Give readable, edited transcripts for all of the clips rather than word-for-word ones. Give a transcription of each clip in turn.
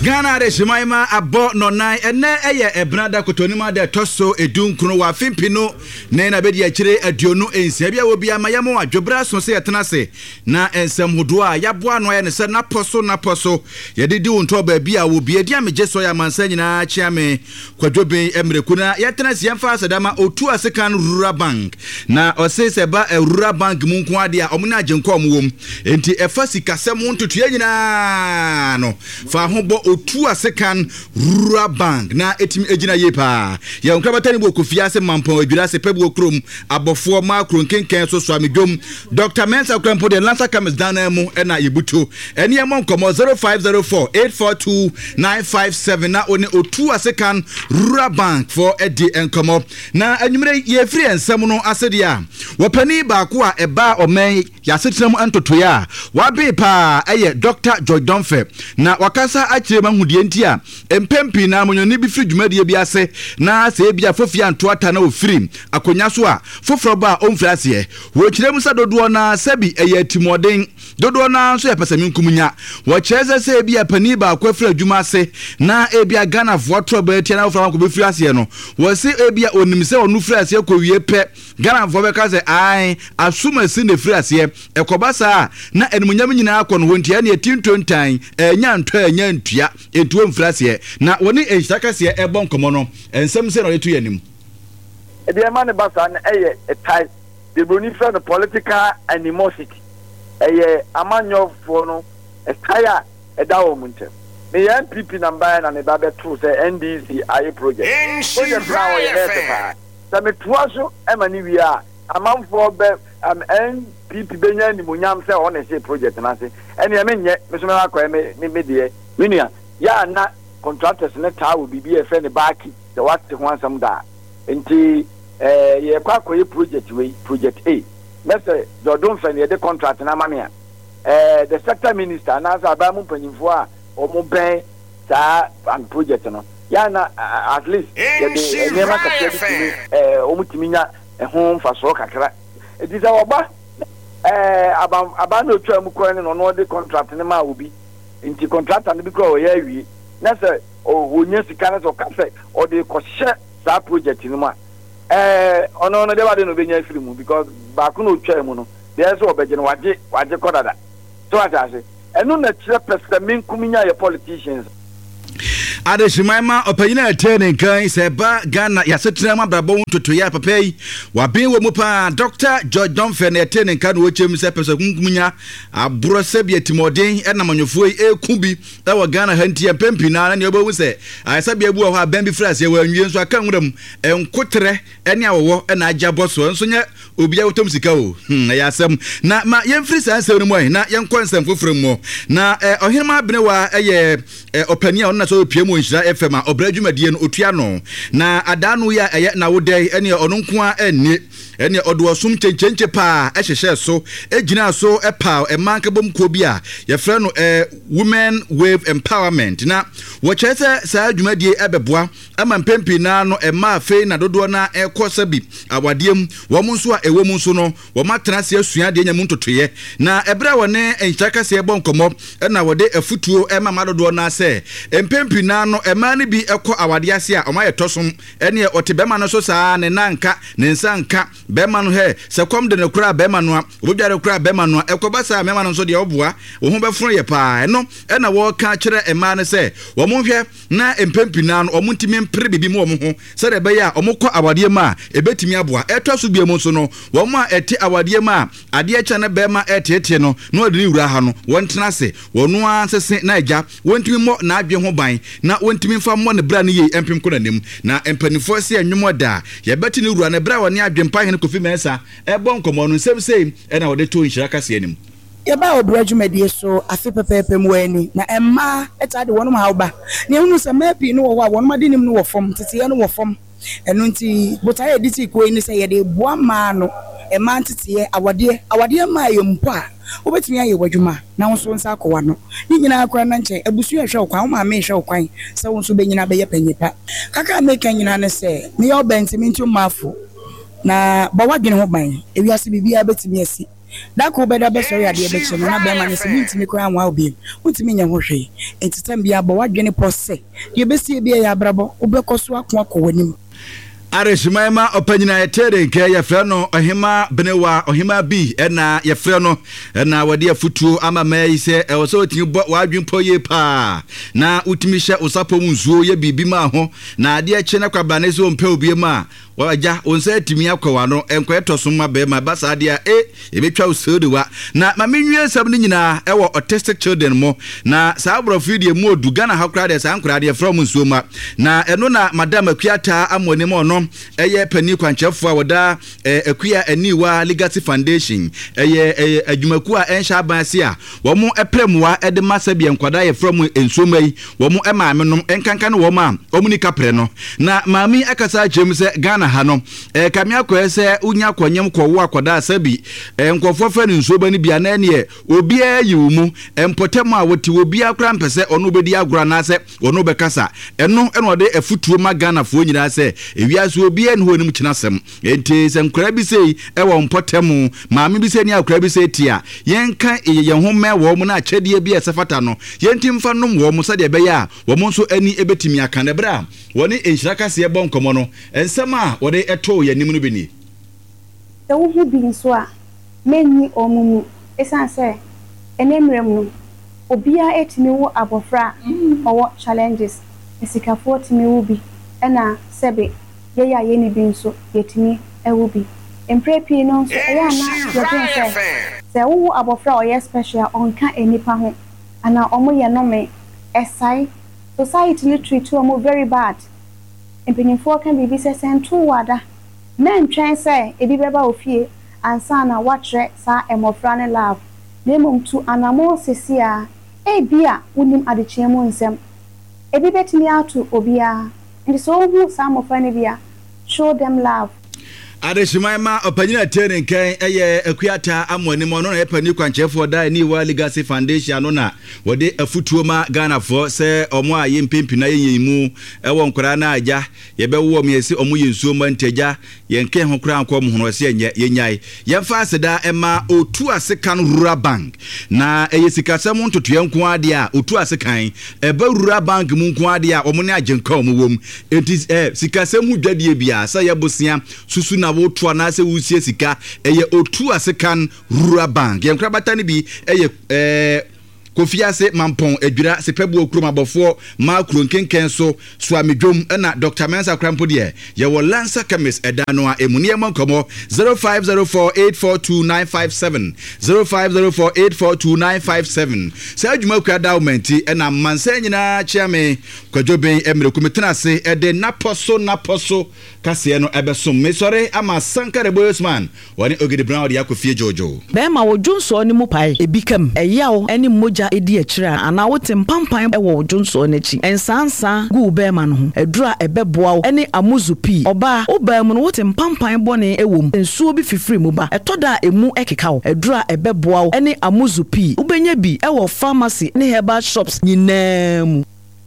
Ghana de Shimaima abo no nine ene eye ebrada kotonima de toso edunkunu wa fimpino ne na bedi akire aduonu ensia bia wo bia mayamo adwobra so se yetena se na ensem hodo a yaboa no ye ne se na poso ye didi wonto ba bia wo bia dia meje so ya mansa nyina chiame kwadwoben emrekuna yetena se yemfa asadama otu asekan rural bank na osese ba rural bank munko ade a omuna agenko omwom enti efa sikasem ntoto nyina no fa ho otu asekan rural bank na etim ejina yepa ya nkrabatani bo kofia se mampon adwira se pebu okrom abofo makro nkenken so amedwom Dr. Mensa Krampo de Lancer Camis dana mu na yebuto ene ye monkomo 0504842957 na oni otu asekan rural bank for edi enkomo na anwumre ye free ensem no asede a wopani ba ko a eba omen ya setrem antoto ya wabe pa eye Dr. George Donfe na wakasa akire mahudie nti a empempi na amonyoni bi firi dwumadie bi ase na se bia fofia ntoata na ofiri akonya so a foforo ba omfrase wo kirem sa dodo na sabi eye timoden dodo na so yapasa minkumunya wo cheze se bia pani ba ko afiri adwuma ase na ebia Ghana fo trobe tia na ofra ko be firi ase no wo se ebia onim se onu firi ase ko wie pe Ghana fo be ka se ai asuma si ne firi ase ekobasa na enumunyam nyina akọ no hontia ne tintontan enya ntwa enya ntua etuo mfrase na woni enhakase ebon komo no ensem se no etu yanim ebia ma ne basa na eye etai the broni friend political animosity eye amanyo fo no etaya edawo munte me ya MPP number na me ba beto se NDC aye project so me tuaso emani wi a amanfo be NPP benya ni munyam se on ese project na se ene me nye me so me akọ me de minia ya na contractors ne tawo bibi e fe ne baaki the what ho ansam da enti ye kwa koye project we project A Mr. Dodon fe ne de contract na mania the sector minister na za ba mu panyimfo a o mu ben sa and project no ya na at least ye de ne ma ka o mu timinya ho mfaso kakra edi za oba aba no twa mu ko ne no de contract ne ma obi nti contractor ne bi ko o ya wi na se onye sika na so ka se o de ko hye sa project ni ma ono de ba de no benya firi mu because ba ko no twa mu no there so obeje no waje kodada so atase enu na kire pesa minkuminya ye politicians Ade Shimaima opanyina etene kan se ba Ghana ya setrema brabo ntoto ya papai wa bin wo mu pa Dr. George Donfe na etene kan wo chem se pesa kunkumunya aburo se bi etimoden na manyofo ekubi da wa Ghana hanti empempi na ne obawu se ayesa bi abu ho aban bi frase ya wanwie nso aka nwuram enkotre ene awowo na agya so nso nya obi awotom sika o na ya asem na ma yemfiri sanse no mo na yenkonsem foforo mo na ohirema bene wa eye opania on na so pie mu Nhyira FM a obradwumadie no otua no na adanu ya eye na wodai ene ononko a ene odwosum chenchenche pa ehhehye so egina so epa emanka bomko bi a ye frɛ no women wave empowerment na wo chese sa adwumadie ebeboa ama mpempi na no ema afei na dodo na ekosa bi awadiem wo mu nso a ewo mu nso no wo matena se asua de nyam ntotoye na ebra wone enhyaka se ebonkomo na wode afutuo ema madodo na se empempi na no ema ne bi ekọ awade ase a oma yetosom ene otebema no so saa ne nanka ne nsanka bema no he se kom de ne kura bema no a obodware kura bema no ekoba saa mema no so de oboa wo ho beforo ye pa eno ena wo ka kire ema ne se wo mo hwe na empempi na no omuntimi mpre bibi mo ho se de be ya omukọ awade ma ebetimi aboa etoso bia mo so no wo mo a eti awade ma ade echa ne bema etete no no ade ni wura ha no won tena se wonu ansese na agya wontimi mo na adwe ho ban na wontimi mfa mo ne bra ne ye empem ko nanim na empanifo se anwumo da ye beti ne wura ne bra woni adwempa he Kofi Mensa ebon komo no nsem sei na wode to Nhyira kase anim ye ba obradwumadie so afi pepepe mu ani na emma etade wonum hawba ne hunu se mapi no wo wonum ade nim no wo fom tete ye no wo fom enu nti botaye editi ko ni se ye de boa ma no emma tete ye awade ma ye mpo a obetimi aye wadwuma na wonso nsa akwa no ni nyina akwa na nche abusu ehwe okwan wo ma me ehwe okwan se wonso be nyina be ye panyipa kaka meka nyina ne se me yo bentimi ntu mafo na ba wadwene ho ban ewiase bibia betimi asi da ko beda be sorry ade be che no na be ma ne se ntimi kra anwa obi ntimi nya ho hwe entitam bia bo wadwene pose de be sie bia ya brabo obekoso akwa wanim Areshimaima opanyina yetere nke yefre no ohima benewa ohima bi na yefre no na wade afutuo ama mai se ewoso otin bo wadwempo ye pa na utimi hye usapo nzuo ye bibi ma ho na ade ache na kwabra ne so mpa obi ma waja onse atimi akwa no enko ma be ma basa ade a ebetwa usodewa na mamenwie sam ni nyina ewo autistic children mo na sa abrofo die mu oduga na hakra de sa ankra de from nsuo ma na eno na madam Akuata amone mo no eye pani kwanchefo a woda Akua Aniwa Legacy Foundation eye adwumaku a ensha abanse a wo mo epremwa ede masabi enkwada ye from ensomai wo mo emaamenom enkanka ne wo ma omunika pre no na maami akasa chem se Ghana ha no kamia ko se unya kwanyem ko wo akwada asabi enkofo fa ne nsoba ne bia na ne obi ayiwu mu empotem a woti obi akra mpese ono bedi agora na se ono bekasa eno ode afutuo ma Ghana fo nyina se ewiase obi en ho nim kinasem enti se nkra bi sei ewo mpotem maami bi sei ni akra bi sei tia yenka ye ho me wo mu na akyede bi esefata no yenti mfa nom wo mu sade be ya wo mu nso ani ebetimi aka ne bra woni enhyiraka se bon komo no ensema wode eto yanim no bi ni the wo bi nso a menni omumu esanse enemrem no obia etimi wo abofra owo challenges esikafo timi wo bi ena sebe yeya yeni bi nso yetimi ewo bi emprepi no nso eya na yetense se wo abofra oye special onka enipa ho ana omo ye no me esai society ni treat omo very bad empenyefo kan bibi se sentu wada men twen se ebi beba ofie ansa na watre sa emofra ne love nemum tu anamo sesia ebia unim adechiemu nsem ebi betimi atu obia and so who some of bia show them love Adeshimaima opanyina tene nkan eye Akuata amoni mo no na epani kwanchefo da Aniwa Legacy Foundation no na wode afutuo ma Ghana fo se omo a yempempi na yeyimu ewo nkora na aja yebewo miesi omo yensuo ma ntaja yenke ho kora ankom hono se yenyai yemfa aseda ema otu asekan rural bank na eye sikasem ntoto nko ade a otu asekan eba rural bank mu nko ade a omo ne agenka omo wom enti sikasem hu dwadie bia sa yebosia susu na wotu anase wusie sika eye otu asekan rural bank yenkra batani bi eye Kofiase Mampon edwira sepebu okrum abofo ma kronkenken so amedwom na Dr. Mensa Krampo de ye wo Lancer Chemist edano a emuni emankomo 0504842957 0504842957 sa adwuma kwa dawmenti na mansa nyina chiame kwadwoben emrekometena se ede naposo kase no ebesom me sore ama Sankare Boyosman woni Ogidi Brown de yakofie Jojo be ma wo dwonso ni mu pai ebikam eyawo eni moja edi akira ana wote mpampan ewo dwonso n'achi ensansa gu bema no ho edura ebeboa ene amuzupi oba obam no wote mpampan bone ewom ensuo bi fifiri mu ba etoda emu ekeka wo edura ebeboa ene amuzupi ubenya bi ewo pharmacy ne herbal shops nyinam.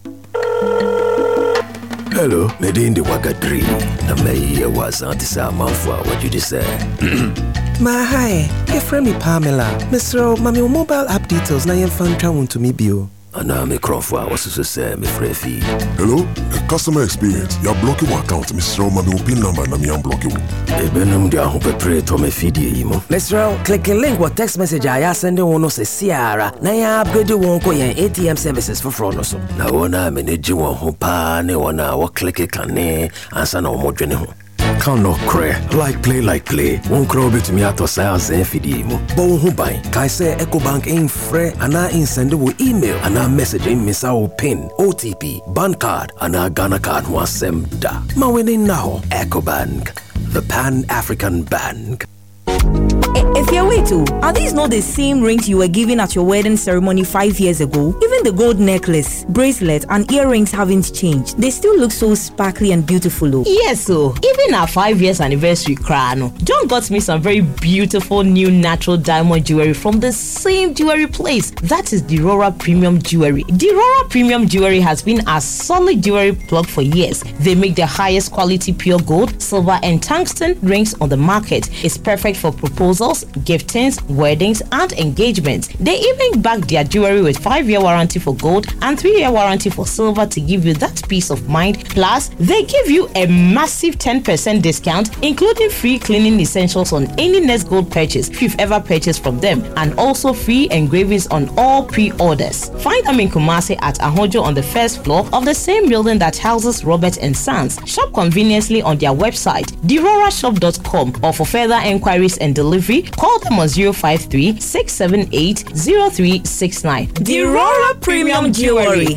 Hello, Medindi Wagadri. Na mei was antisa manfwa what you say. Ma hi, friend me Pamela. Mr. Mami mobile app details na yen fan twa to me bio. Ana me crofwa was so say me frefi. Hello, the customer experience. You're blocking my account, Mr. Mami pin number na me am blocking. E benum dia ho pepre to me fidi imo. Mr. click a link what text message I send one se siara. Na ya upgrade won ko yen ATM services for fraud so. Na wona me ne ji won ho pa ne wona wo click kan ne ansa na wo dwene ho. Can no cray like play won crow bit me ato science and fidi mo bo hu ban kai say EcoBank in free ana in send wo email ana message in misa wo pin OTP bank card ana Ghana card wa semda ma winning now EcoBank, the Pan-African Bank. If you're way too, are these not the same rings you were given at your wedding ceremony 5 years ago? Even the gold necklace, bracelet, and earrings haven't changed. They still look so sparkly and beautiful though. Yes, so even our 5 years anniversary crown, John got me some very beautiful new natural diamond jewelry from the same jewelry place. That is Dirora Premium Jewelry. Dirora Premium Jewelry has been a solid jewelry plug for years. They make the highest quality pure gold, silver, and tungsten rings on the market. It's perfect for for proposals, giftings, weddings, and engagements. They even back their jewelry with 5-year warranty for gold and 3-year warranty for silver to give you that peace of mind. Plus, they give you a massive 10% discount, including free cleaning essentials on any Nest Gold purchase if you've ever purchased from them, and also free engravings on all pre-orders. Find them in Kumasi at Ahojo on the first floor of the same building that houses Robert and Sons. Shop conveniently on their website, derorashop.com, or for further enquiries and delivery, call them on 053-678-0369. Derora Premium Jewelry.